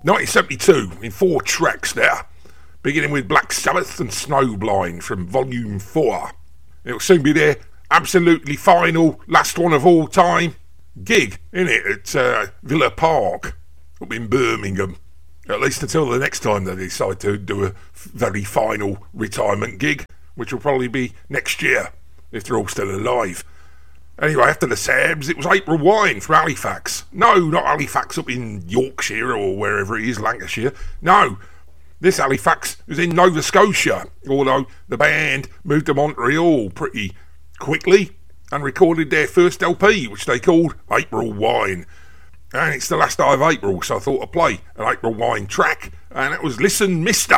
1972 in 4 tracks there, beginning with Black Sabbath and Snowblind from Volume 4. It'll soon be their absolutely final, last one of all time gig, innit, at Villa Park up in Birmingham. At least until the next time they decide to do a very final retirement gig, which will probably be next year, if they're all still alive. Anyway, after the Sabs, it was April Wine from Halifax. No, not Halifax up in Yorkshire or wherever it is, Lancashire. No, this Halifax was in Nova Scotia, although the band moved to Montreal pretty quickly and recorded their first LP, which they called April Wine. And it's the last day of April, so I thought I'd play an April Wine track, and it was Listen Mister.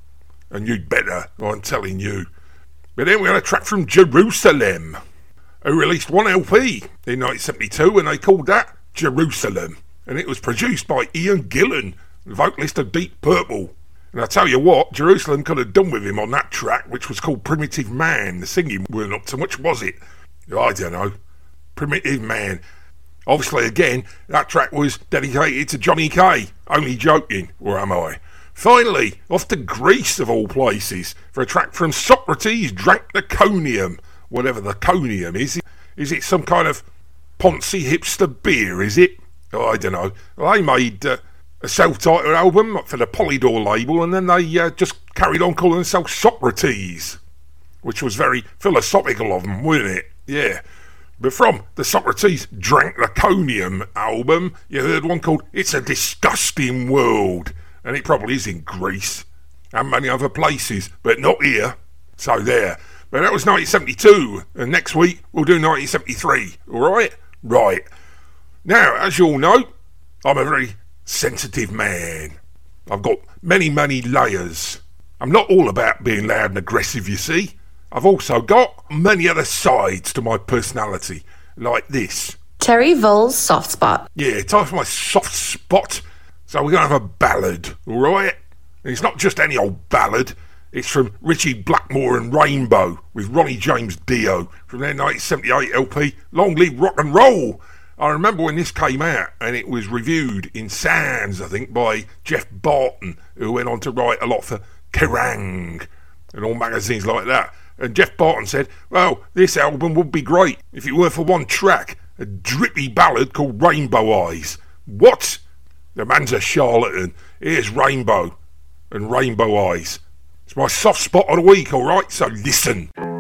And you'd better, I'm telling you. But then we had a track from Jerusalem, who released one LP in 1972, and they called that Jerusalem. And it was produced by Ian Gillan, vocalist of Deep Purple. And I tell you what, Jerusalem could have done with him on that track, which was called Primitive Man. The singing weren't up to much, was it? I don't know. Primitive Man. Obviously, again, that track was dedicated to Johnny Kay. Only joking, or am I? Finally, off to Greece, of all places, for a track from Socrates Drank the Conium. Whatever the Conium is. Is it some kind of poncy hipster beer, is it? Oh, I don't know. Well, they made a self-titled album for the Polydor label, and then they just carried on calling themselves Socrates, which was very philosophical of them, wasn't it? Yeah. But from the Socrates Drank the Conium album, you heard one called It's a Disgusting World, and it probably is in Greece and many other places, but not here. So there. But that was 1972, and next week we'll do 1973, alright? Right. Now, as you all know, I'm a very sensitive man. I've got many, many layers. I'm not all about being loud and aggressive, you see. I've also got many other sides to my personality, like this. Terry Voll's soft spot. Yeah, time for my soft spot. So we're going to have a ballad, alright? And it's not just any old ballad. It's from Richie Blackmore and Rainbow with Ronnie James Dio from their 1978 LP, Long Live Rock and Roll. I remember when this came out, and it was reviewed in Sands, I think, by Jeff Barton, who went on to write a lot for Kerrang! And all magazines like that. And Jeff Barton said, well, this album would be great if it were for one track, a drippy ballad called Rainbow Eyes. What? The man's a charlatan. Here's Rainbow and Rainbow Eyes. It's my soft spot of the week, alright? So listen.